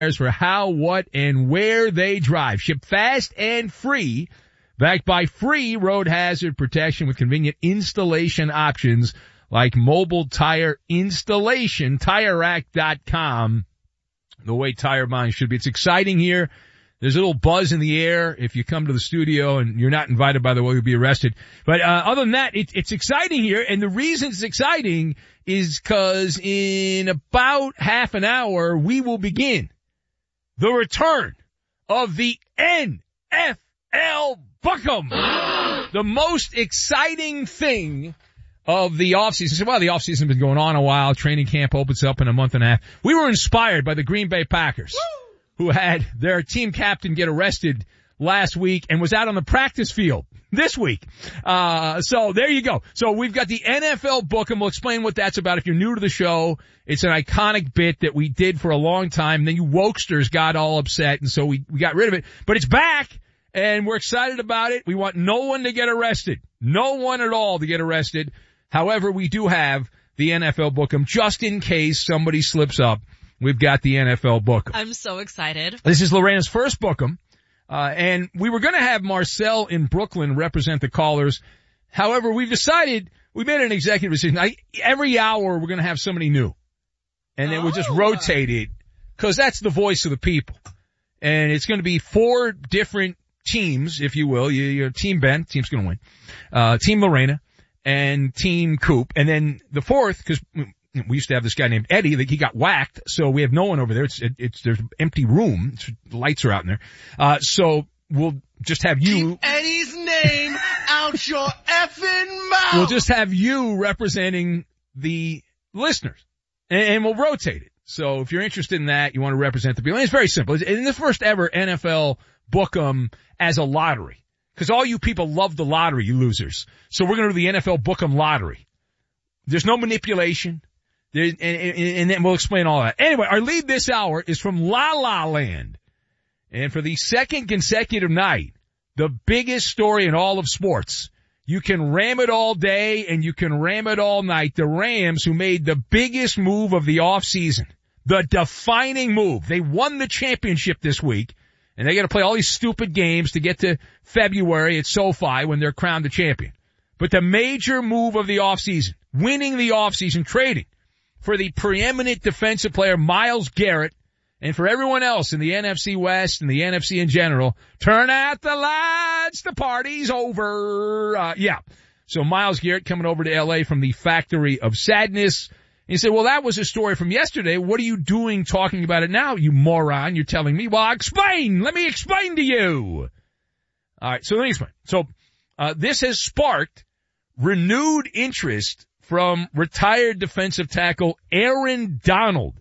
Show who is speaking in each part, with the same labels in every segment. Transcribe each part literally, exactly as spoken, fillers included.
Speaker 1: for how, what, and where they drive. Ship fast and free, backed by free road hazard protection with convenient installation options like mobile tire installation. Tire Rack dot com, the way tire buying should be. It's exciting here. There's a little buzz in the air. If you come to the studio and you're not invited, by the way, you'll be arrested. But uh, other than that, it, it's exciting here. And the reason it's exciting is because in about half an hour, we will begin the return of the N F L Book'em. The most exciting thing of the offseason. So, well, the offseason has been going on a while. Training camp opens up in a month and a half. We were inspired by the Green Bay Packers, who had their team captain get arrested last week and was out on the practice field this week. Uh, so there you go. So we've got the N F L Book'em. We'll explain what that's about. If you're new to the show, it's an iconic bit that we did for a long time. Then you wokesters got all upset, and so we, we got rid of it. But it's back, and we're excited about it. We want no one to get arrested. No one at all to get arrested. However, we do have the N F L Book'em just in case somebody slips up. We've got the N F L Book'em.
Speaker 2: I'm so excited.
Speaker 1: This is Lorena's first Book'em. Uh, and we were going to have Marcel in Brooklyn represent the callers. However, we've decided, we made an executive decision. I, every hour we're going to have somebody new. And then oh. we'll just rotate it, because that's the voice of the people. And it's going to be four different teams, if you will. You, you're Team Ben, team's going to win. Uh, Team Lorena and Team Coop. And then the fourth, because we used to have this guy named Eddie, that he got whacked, so we have no one over there. It's, it, it's, there's an empty room. It's, the lights are out in there. Uh, so we'll just have you.
Speaker 3: Keep Eddie's name out your effing mouth.
Speaker 1: We'll just have you representing the listeners, and, and we'll rotate it. So if you're interested in that, you want to represent the people. And it's very simple. It's in the first ever N F L Book'em as a lottery. Because all you people love the lottery, you losers. So we're going to do the N F L Book'em lottery. There's no manipulation. There, and, and, and then we'll explain all that. Anyway, our lead this hour is from La La Land. And for the second consecutive night, the biggest story in all of sports. You can ram it all day and you can ram it all night. The Rams, who made the biggest move of the offseason, the defining move. They won the championship this week, and they got to play all these stupid games to get to February at SoFi when they're crowned the champion. But the major move of the offseason, winning the offseason, trading for the preeminent defensive player Myles Garrett, and for everyone else in the N F C West and the N F C in general, turn out the lights, the party's over. Uh, yeah. So Myles Garrett coming over to L A from the Factory of Sadness. And he said, well, that was a story from yesterday. What are you doing talking about it now, you moron? You're telling me. Well, I'll explain. Let me explain to you. All right. So let me explain. So, uh, this has sparked renewed interest from retired defensive tackle Aaron Donald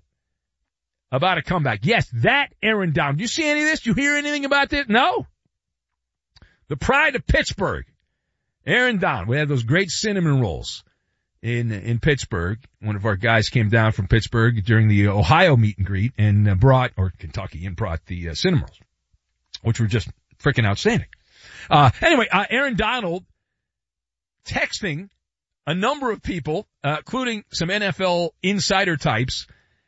Speaker 1: about a comeback. Yes, that Aaron Donald. Do you see any of this? Do you hear anything about this? No. The pride of Pittsburgh, Aaron Donald. We had those great cinnamon rolls in in Pittsburgh. One of our guys came down from Pittsburgh during the Ohio meet and greet and uh, brought, or Kentucky, and brought the uh, cinnamon rolls, which were just freaking outstanding. Uh, anyway, uh, Aaron Donald texting a number of people, uh, including some N F L insider types,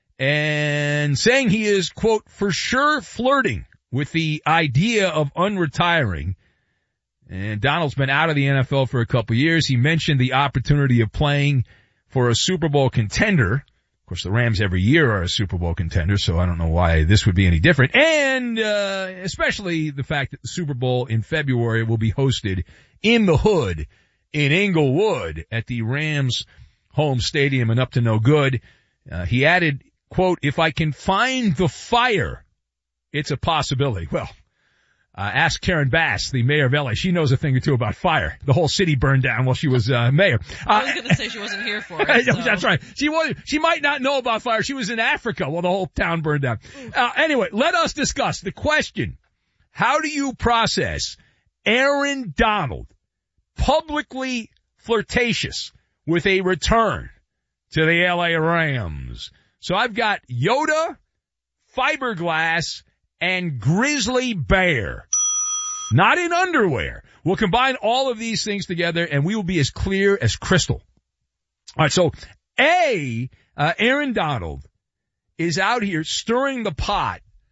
Speaker 1: and saying he is, quote, for sure flirting with the idea of unretiring. And Donald's been out of the N F L for a couple years. He mentioned the opportunity of playing for a Super Bowl contender. Of course, the Rams every year are a Super Bowl contender, so I don't know why this would be any different. And uh especially the fact that the Super Bowl in February will be hosted in the hood in Inglewood at the Rams home stadium and up to no good. Uh, he added, quote, if I can find the fire, it's a possibility. Well, uh, ask Karen Bass, the mayor of L A. She knows a thing or two about fire. The whole city burned down while she was uh, mayor. Uh,
Speaker 2: I was going to say she wasn't here for it. So.
Speaker 1: That's right. She was, she might not know about fire. She was in Africa while the whole town burned down. Uh, anyway, let us discuss the question. How do you process Aaron Donald publicly flirtatious with a return to the L A Rams? So I've got Yoda, Fiberglass, and Grizzly Bear. Not in underwear. We'll combine all of these things together and we will be as clear as crystal. All right, so A, uh, Aaron Donald is out here stirring the pot